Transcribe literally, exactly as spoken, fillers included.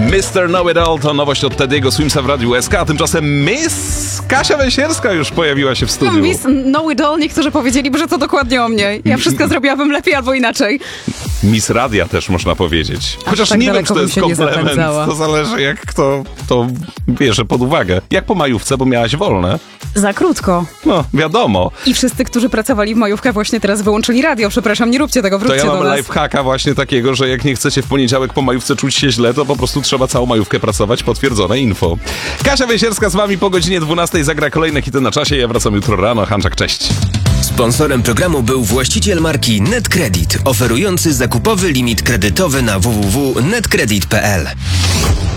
mister Know It All to nowość od Tediego Swimsa w Radiu S K, a tymczasem Miss Kasia Węsierska już pojawiła się w studiu. Miss Know It All, niektórzy powiedzieliby, że to dokładnie o mnie. Ja wszystko zrobiłabym lepiej albo inaczej. Miss Radia też można powiedzieć. Aż Chociaż tak nie wiem, czy to jest bym się nie komplement. zapędzała. To zależy, jak kto to bierze pod uwagę. Jak po majówce, bo miałaś wolne. Za krótko. No, wiadomo. I wszyscy, którzy pracowali w majówkę, właśnie teraz wyłączyli radio. Przepraszam, nie róbcie tego, To wróćcie ja do mam nas. lifehacka właśnie takiego, że jak nie chcecie w poniedziałek po majówce czuć się źle, to po prostu trzeba całą majówkę pracować. Potwierdzone info. Kasia Węsierska z wami po godzinie dwunastej zagra kolejne hity na czasie. Ja wracam jutro rano. Hanczak, cześć. Sponsorem programu był właściciel marki NetCredit, oferujący zakupowy limit kredytowy na w w w kropka netcredit kropka p l.